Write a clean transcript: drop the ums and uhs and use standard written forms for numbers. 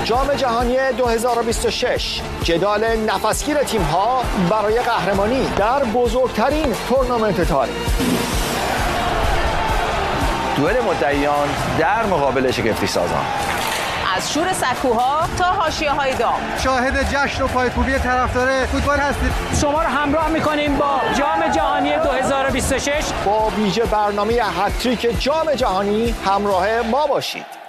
جام جهانی 2026 جدال نفسگیر تیم‌ها برای قهرمانی در بزرگترین تورنمنت تاریخ. دوئل مدعیان در مقابل شگفتی سازان. از شور سکوها تا حاشیه‌های دام، شاهد جشن و پایکوبی طرفدار فوتبال هستید. شما رو همراه می‌کنیم با جام جهانی 2026. با ویژه برنامه هتریک جام جهانی همراه ما باشید.